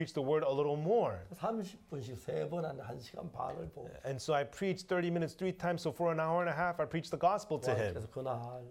preach the word a little more. 30분씩 3번 한 1시간 반을 보고 And so I preached 30 minutes 3 times. So for an hour and a half, I preached the gospel to him. 그래서 그날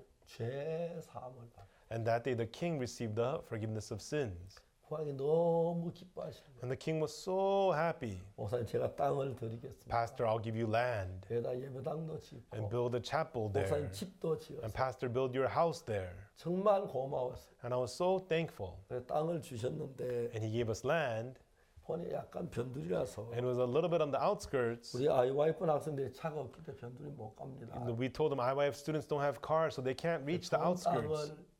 죄 사함을 받아. And that day, the king received the forgiveness of sins. 국왕이 너무 기뻐하시는 거예요. And the king was so happy. 목사님 제가 땅을 드리겠습니다. Pastor, I'll give you land 여기다 예배당도 짓고 and build a chapel there. 목사님 집도 지었어요. And Pastor, build your house there. 정말 고마웠어요. And I was so thankful. 그래서 땅을 주셨는데 And he gave us land. 폰이 약간 변두리라서 And it was a little bit on the outskirts. 우리 아이와이프 학생들이 차가 없기 때문에 변두리 못 갑니다. We told them IYF students don't have cars, so they can't reach the outskirts. 땅을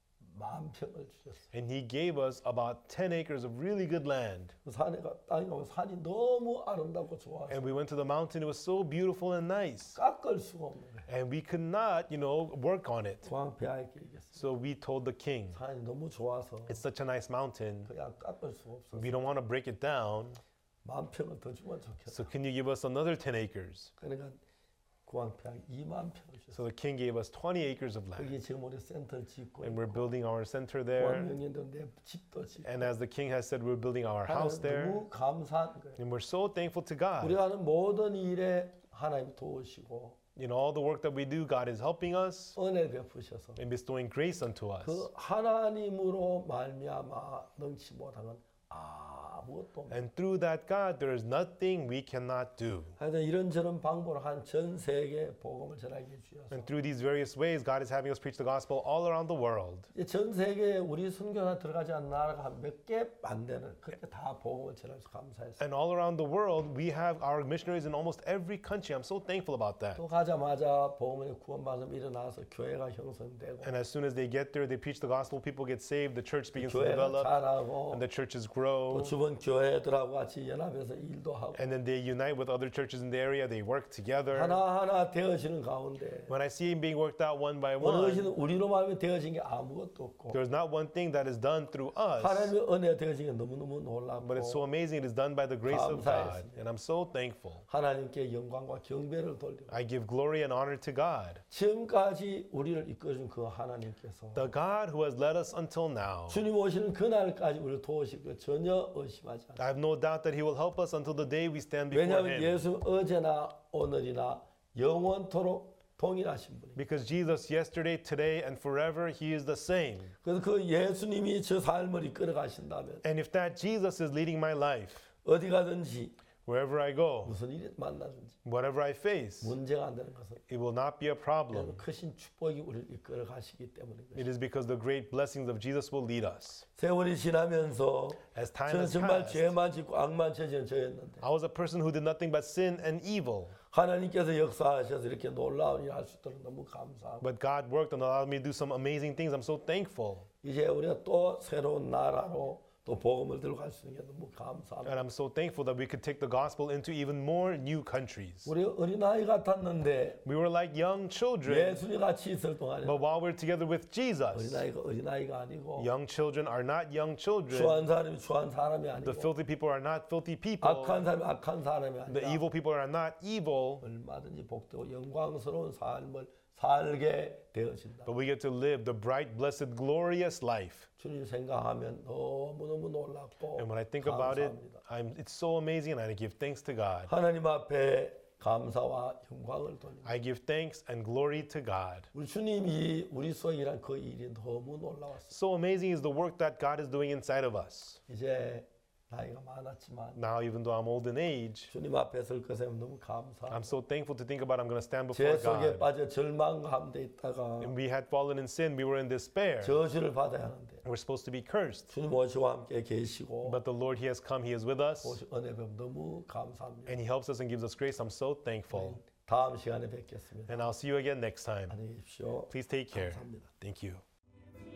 10,000평을 주셨어요. And he gave us about 10 acres of really good land. 그 산에 땅이 가면 산이 너무 아름답고 좋아서 And we went to the mountain. It was so beautiful and nice. 깎을 수가 없는 거예요. And we could not, work on it. 국왕 폐하에게 얘기했어요. So we told the king, 산이 너무 좋아서 it's such a nice mountain. 그냥 깎을 수가 없어서 We don't want to break it down. 10,000평을 더 주면 좋겠어. So can you give us another 10 acres? 그러니까 국왕 폐하에 20,000평을 줬어요. So the king gave us 20 acres of land. 거기 지금 우리 센터를 짓고 And we're 있고 building our center 국왕 there. 명령대로 내 집도 짓고 And as the king has said, we're building our house 하나님 there. 너무 감사한 거예요. And we're so thankful to God. 우리가 하는 모든 일에 하나님 도우시고 In all the work that we do, God is helping us 은혜 베푸셔서 and bestowing grace unto us. 그 하나님으로 말미암아 능치 못한 건 아무것도 없는. And through that God, there is nothing we cannot do. 하여튼 이런저런 방법으로 한 전 세계 복음을 전하게 주셔서 And through these various ways, God is having us preach the gospel all around the world. 전 세계에 우리 선교사 들어가지 않는 나라가 한 몇 개 안 되는 그렇게 다 복음을 전해서 감사했어요. And all around the world, we have our missionaries in almost every country. I'm so thankful about that. 또 가자마자 복음의 구원받음 일어나서 교회가 형성되고 And as soon as they get there, they preach the gospel, people get saved, the church begins to 교회가 develop, 자라고 and the churches 또 grow. 주변 교회들하고 같이 연합해서 일도 하고 And then they unite with other churches in the area, they work together. 하나하나 되어지는 가운데 When I see it being worked out one by 어느 one, 것이 우리로 말하면 되어진 게 아무것도 없고 there's not one thing that is done through us, 하나님의 은혜가 되어진 게 너무너무 놀랍고 but it's so amazing it is done by the grace of God. 감사했습니다. And I'm so thankful. 하나님께 영광과 경배를 돌리고 I give glory and honor to God, 지금까지 우리를 이끌어준 그 하나님께서 the God who has led us until now. 주님 오시는 그날까지 우리를 도우실 거 전혀 의심하지 않습니다. I have no doubt that He will help us until the day we stand before 왜냐하면 Him. 예수 어제나 오늘이나 영원토록 동일하신 분입니다. Because Jesus, yesterday, today, and forever, He is the same. 그래서 그 예수님이 저 삶을 이끌어 가신다면 And if that Jesus is leading my life, 어디 가든지 wherever I go, 무슨 일이 만나든지 whatever I face, 문제가 안 되는 것은 it will not be a problem. 크신 축복이 우리를 이끌어 가시기 때문인 It 것입니다. is because the great blessings of Jesus will lead us. 세월이 지나면서 As time 저는 has 정말 passed, 죄만 짓고 악만 저지른 저였는데 I was a person who did nothing but sin and evil. 하나님께서 역사하셔서 이렇게 놀라운 일 할 수 있도록 너무 감사하고 But God worked and allowed me to do some amazing things. I'm so thankful. 이제 우리가 또 새로운 나라로 또 복음을 들고 갈 수 있는 게 너무 감사합니다. And I'm so thankful that we could take the gospel into even more new countries. 우리 어린아이 같았는데 We were like young children, 예수님 같이 있을 동안에 but while we're together with Jesus, 어린아이가 아니고 young children are not young children. 추한 사람이 추한 사람이 The 아니고 filthy people are not filthy people. 악한 사람이 악한 사람이 The 아니라 evil people are not evil. 얼마든지 복되고 영광스러운 삶을 살게 되어진다. But we get to live the bright, blessed, glorious life. 주님 생각하면 너무너무 놀랍고 And when I think about it, 감사합니다. it's so amazing, and I give thanks to God. 하나님 앞에 감사와 영광을 돌립니다. I give thanks and glory to God. 우리 주님이 우리 속에 일한 그 일이 너무 놀라웠어요. So amazing is the work that God is doing inside of us. 이제 나이가 많았지만 Now, even though I'm old in age, 주님 앞에 설 것에 너무 감사하고 I'm so thankful to think about I'm going to stand 죄 before 속에 God. 빠져 절망감돼 있다가 And we had fallen in sin. We were in despair. 저주를 받아야 하는데 We're supposed to be cursed. 주님 오시와 함께 계시고 But the Lord, He has come. He is with us. 은혜 베풀 너무 감사합니다. And He helps us and gives us grace. I'm so thankful. 다음 시간에 뵙겠습니다. And I'll see you again next time. 안녕히 계십시오. Please take care. 감사합니다. Thank you.